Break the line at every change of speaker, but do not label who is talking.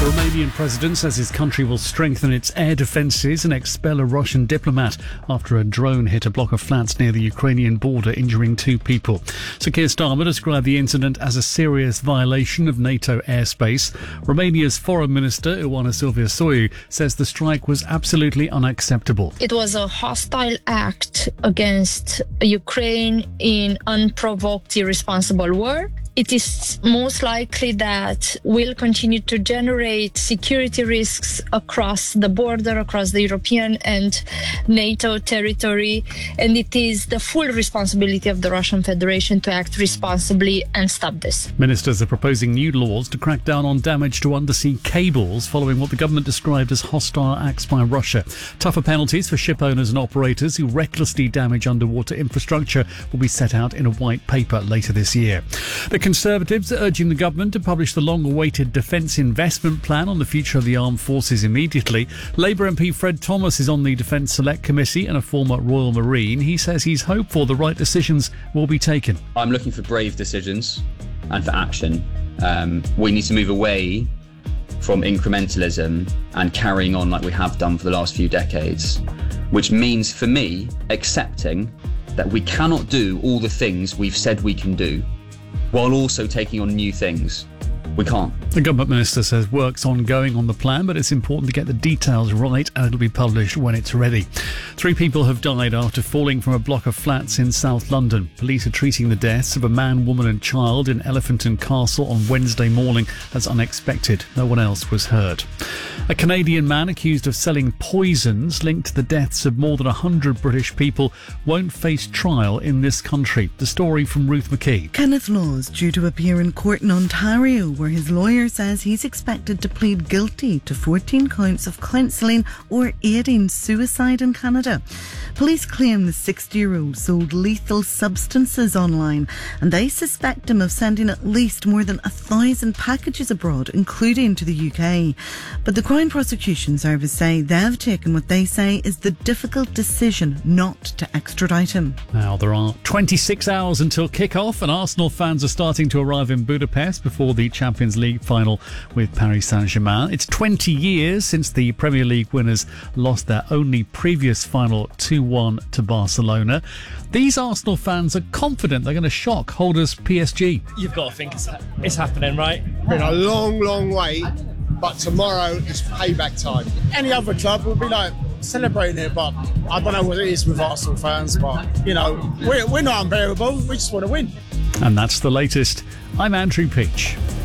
Romanian president says his country will strengthen its air defences and expel a Russian diplomat after a drone hit a block of flats near the Ukrainian border, injuring 2 people. Sir Keir Starmer described the incident as a serious violation of NATO airspace. Romania's Foreign Minister, Ioana Silviu, says the strike was absolutely unacceptable.
It was a hostile act against Ukraine in unprovoked, irresponsible war. It is most likely that will continue to generate security risks across the border, across the European and NATO territory, and it is the full responsibility of the Russian Federation to act responsibly and stop this.
Ministers are proposing new laws to crack down on damage to undersea cables following what the government described as hostile acts by Russia. Tougher penalties for ship owners and operators who recklessly damage underwater infrastructure will be set out in a white paper later this year. The Conservatives are urging the government to publish the long-awaited Defence Investment Plan on the future of the armed forces immediately. Labour MP Fred Thomas is on the Defence Select Committee and a former Royal Marine. He says he's hopeful the right decisions will be taken.
I'm looking for brave decisions and for action. We need to move away from incrementalism and carrying on like we have done for the last few decades, which means for me accepting that we cannot do all the things we've said we can do while also taking on new things. We can't.
The government minister says work's ongoing on the plan, but it's important to get the details right and it'll be published when it's ready. 3 people have died after falling from a block of flats in South London. Police are treating the deaths of a man, woman and child in Elephant and Castle on Wednesday morning as unexpected. No one else was hurt. A Canadian man accused of selling poisons linked to the deaths of more than 100 British people won't face trial in this country. The story from Ruth McKee.
Kenneth Law is due to appear in court in Ontario, where his lawyer says he's expected to plead guilty to 14 counts of counselling or aiding suicide in Canada. Police claim the 60-year-old sold lethal substances online, and they suspect him of sending at least more than 1,000 packages abroad, including to the UK. But the Crown Prosecution Service say they've taken what they say is the difficult decision not to extradite him.
Now, there are 26 hours until kick-off, and Arsenal fans are starting to arrive in Budapest before the Champions League final with Paris Saint-Germain. It's 20 years since the Premier League winners lost their only previous final 2-1 to Barcelona. These Arsenal fans are confident they're going to shock holders PSG.
You've got to think it's happening, right?
Been a long, long wait, but tomorrow is payback time. Any other club will be like celebrating it, but I don't know what it is with Arsenal fans, but, you know, we're not unbearable. We just want to win.
And that's the latest. I'm Andrew Peach.